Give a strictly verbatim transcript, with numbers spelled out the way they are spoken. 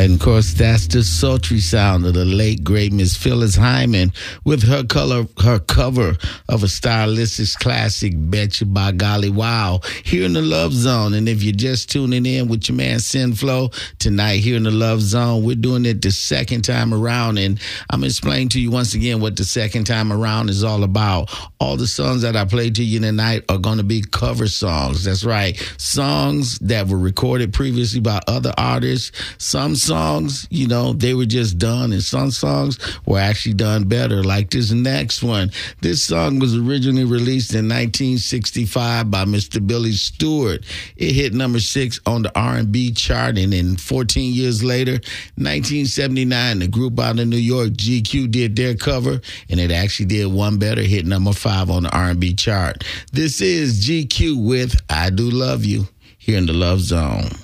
right, and of course, that's the sultry sound of the late, great Miss Phyllis Hyman with her color, her cover of a stylistic classic, Betcha by Golly Wow, here in the Love Zone. And if you're just tuning in with your man Sin Flow tonight here in the Love Zone, we're doing it the second time around, and I'm going to explain to you once again what the second time around is all about. All the songs that I played to you tonight are going to be cover songs. That's right, songs that were recorded previously by other artists. Some songs, you know, they were just done, and some songs were actually done better, like this next one. This song was originally released in nineteen sixty-five by Mister Billy Stewart. It hit number six on the R and B chart, and then fourteen years later, nineteen seventy-nine, the group out of New York, G Q, did their cover, and it actually did one better, hit number five on the R and B chart. This is G Q with I Do Love You here in the Love Zone.